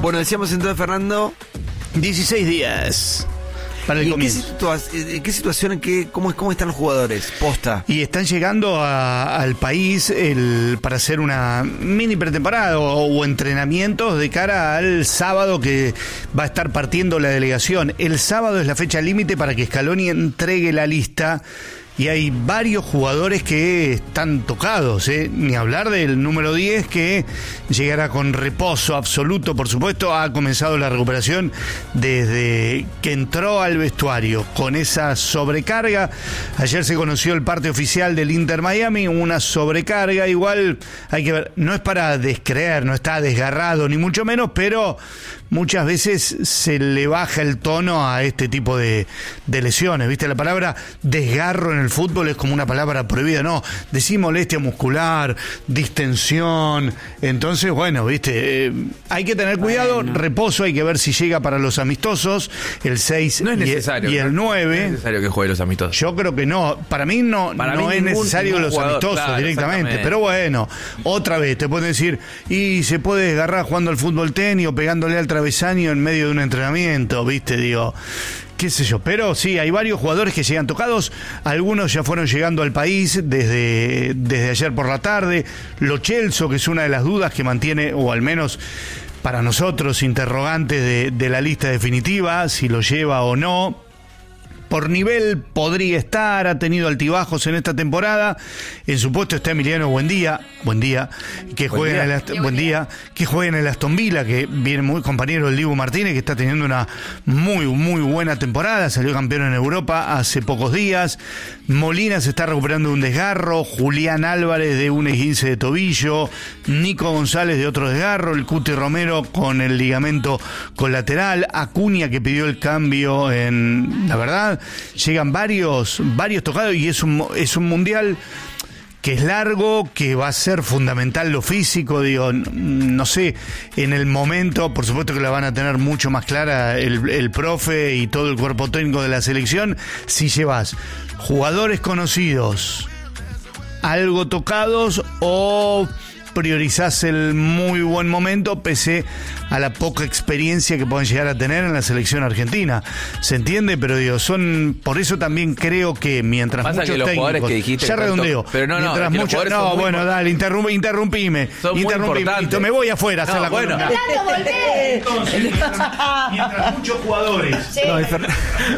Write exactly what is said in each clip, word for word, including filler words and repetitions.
Bueno, decíamos entonces, Fernando, dieciséis días para el ¿y en qué, comienzo. situa- en qué situación, en qué, cómo, cómo están los jugadores? Posta. Y están llegando a- al país el, para hacer una mini pretemporada o, o entrenamientos de cara al sábado que va a estar partiendo la delegación. El sábado es la fecha límite para que Scaloni entregue la lista. Y hay varios jugadores que están tocados, ¿eh? Ni hablar del número diez, que llegará con reposo absoluto, por supuesto. Ha comenzado la recuperación desde que entró al vestuario con esa sobrecarga. Ayer se conoció el parte oficial del Inter Miami, una sobrecarga. Igual hay que ver, no es para descreer, no está desgarrado ni mucho menos, pero muchas veces se le baja el tono a este tipo de, de lesiones. ¿Viste? La palabra desgarro en el fútbol es como una palabra prohibida. No, decís molestia muscular, distensión. Entonces, bueno, ¿viste? Eh, hay que tener cuidado. Bueno. Reposo, hay que ver si llega para los amistosos, el seis no es y, necesario, y el nueve. No es necesario que juegue los amistosos. Yo creo que no. Para mí no, para no mí es ningún, necesario ningún los jugador, amistosos claro, directamente. Pero bueno, otra vez te pueden decir, y se puede desgarrar jugando al fútbol tenis o pegándole al travesaño en medio de un entrenamiento, ¿viste? Digo, qué sé yo. Pero sí, hay varios jugadores que llegan tocados. Algunos ya fueron llegando al país desde, desde ayer por la tarde. Lo Celso, que es una de las dudas que mantiene, o al menos para nosotros, interrogantes de, de la lista definitiva, si lo lleva o no. Por nivel podría estar, ha tenido altibajos en esta temporada. En su puesto está Emiliano Buendía, buen día, que buen juega día. en el Aston, buen día, que juega en el Aston Villa, que viene muy compañero del Dibu Martínez, que está teniendo una muy muy buena temporada, salió campeón en Europa hace pocos días. Molina se está recuperando de un desgarro, Julián Álvarez de un esguince de tobillo, Nico González de otro desgarro, el Cuti Romero con el ligamento colateral, Acuña que pidió el cambio en, la verdad, llegan varios varios tocados y es un es un mundial que es largo, que va a ser fundamental lo físico, digo, no sé, en el momento, por supuesto que la van a tener mucho más clara el, el profe y todo el cuerpo técnico de la selección, si llevas jugadores conocidos, algo tocados, o priorizás el muy buen momento pese a la poca experiencia que pueden llegar a tener en la selección argentina. ¿Se entiende? Pero digo, son, por eso también creo que mientras Pasa muchos que los jugadores técnicos, que dijiste ya que tanto- redondeo, pero no, no, mientras es que los muchos, jugadores son no, muy bueno, impor- dale, interrump, interrumpime, Son muy interrumpime, importantes. listo, me voy afuera a hacer No, la bueno. columna. ¡Fernando, volvé! Entonces, mientras, mientras muchos jugadores No, es Fer-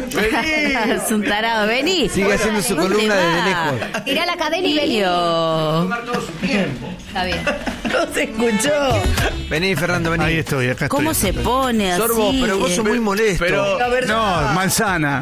Es un tarado, vení. Sigue haciendo su columna desde lejos. Tirá la cadena y vení. tomar todo su tiempo. Está bien. No se escuchó. Vení, Fernando, vení. Ahí estoy, acá ¿Cómo estoy. se pone así? Sorbo, pero vos sos muy molesto. Pero, La verdad. No, manzana.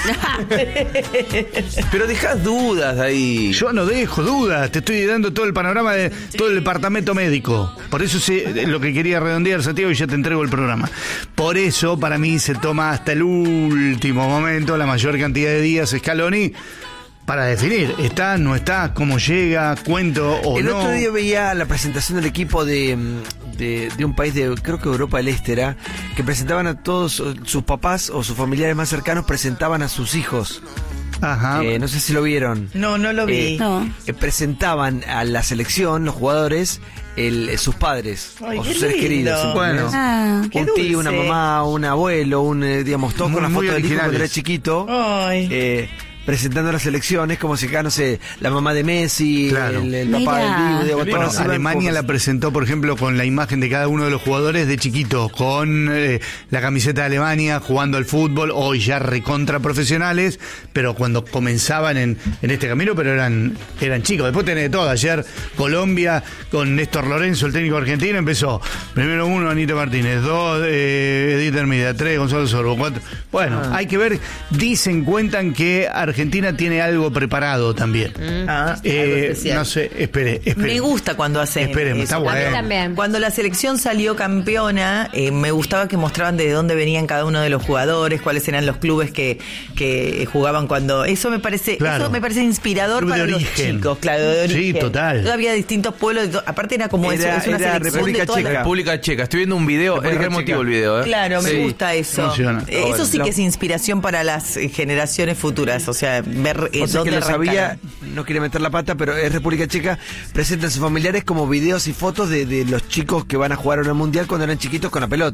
pero dejás dudas ahí. Yo no dejo dudas, te estoy dando todo el panorama de todo el departamento médico. Por eso sé lo que quería redondear, Santiago, y ya te entrego el programa. Por eso, para mí, se toma hasta el último momento la mayor cantidad de días Scaloni para definir, está, no está, cómo llega, cuento o El no. otro día veía la presentación del equipo de, de, de un país de, creo que Europa del Este era, que presentaban a todos sus papás o sus familiares más cercanos, presentaban a sus hijos. Ajá. Eh, no sé si lo vieron. No, no lo vi. Eh, No. eh, presentaban a la selección, los jugadores, el, eh, sus padres Ay, o qué sus seres lindo. queridos. Bueno. Ah. Qué Un tío, una dulce. mamá, un abuelo, un eh, digamos, todos Muy- con la muy foto del hijo cuando era originales. chiquito. Ay. Eh, presentando las selecciones como si acá, no sé, la mamá de Messi, Claro. el, el papá Mira. del Dibu, digamos, Bueno, todos iban Alemania como- la presentó, por ejemplo, con la imagen de cada uno de los jugadores de chiquitos, con eh, la camiseta de Alemania, jugando al fútbol, hoy ya recontra profesionales, pero cuando comenzaban en, en este camino, pero eran eran chicos. Después tenés de todo. Ayer Colombia, con Néstor Lorenzo, el técnico argentino, empezó primero uno, Anito Martínez, dos, eh, Edith Hermida, tres, Gonzalo Sorbo, cuatro. Bueno, Ah. hay que ver, dicen, cuentan que Argentina tiene algo preparado también. Ah, Eh, algo especial. no sé, espere, espere. Me gusta cuando hacen Esperemos, eso. está bueno. A mí también. Cuando la selección salió campeona, eh, me gustaba que mostraban de dónde venían cada uno de los jugadores, cuáles eran los clubes que, que jugaban cuando. Eso me parece, Claro. eso me parece inspirador Club de para los origen. chicos, claro, de Sí, origen. total. Había distintos pueblos, de to- aparte era como Era- eso, es una era selección República de toda la- Checa. República Checa. Estoy viendo un video, es República re emotivo Checa. el video, ¿eh? Claro, me Sí. gusta eso. Funciona. Eh, eso sí Lo- que es inspiración para las eh, generaciones futuras, o sea, ver eh, O sea que dónde lo sabía, arrancaron. no quiere meter la pata, pero es República Checa, presentan a sus familiares como videos y fotos de, de los chicos que van a jugar en el mundial cuando eran chiquitos con la pelota.